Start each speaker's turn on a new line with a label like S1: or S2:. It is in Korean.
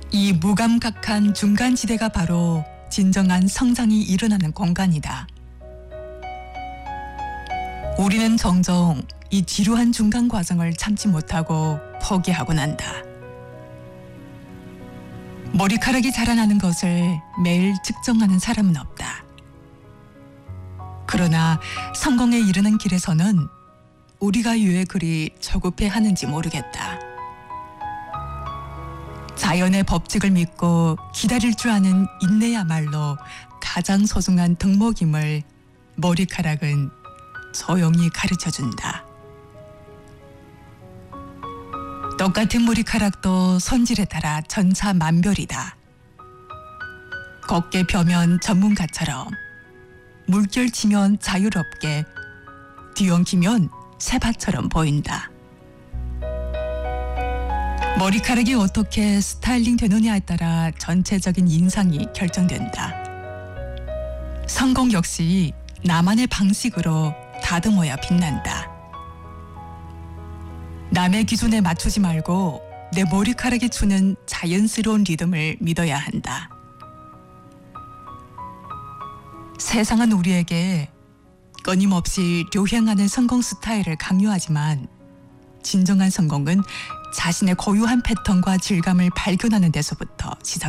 S1: 이 무감각한 중간지대가 바로 진정한 성장이 일어나는 공간이다. 우리는 종종 이 지루한 중간 과정을 참지 못하고 포기하곤 한다. 머리카락이 자라나는 것을 매일 측정하는 사람은 없다. 그러나 성공에 이르는 길에서는 우리가 왜 그리 조급해하는지 모르겠다. 자연의 법칙을 믿고 기다릴 줄 아는 인내야말로 가장 소중한 덕목임을 머리카락은 조용히 가르쳐준다. 똑같은 머리카락도 손질에 따라 천차만별이다. 곱게 펴면 전문가처럼, 물결 치면 자유롭게, 뒤엉키면 새밭처럼 보인다. 머리카락이 어떻게 스타일링 되느냐에 따라 전체적인 인상이 결정된다. 성공 역시 나만의 방식으로 다듬어야 빛난다. 남의 기준에 맞추지 말고 내 머리카락이 주는 자연스러운 리듬을 믿어야 한다. 세상은 우리에게 끊임없이 료행하는 성공 스타일을 강요하지만 진정한 성공은 자신의 고유한 패턴과 질감을 발견하는 데서부터 시작된다.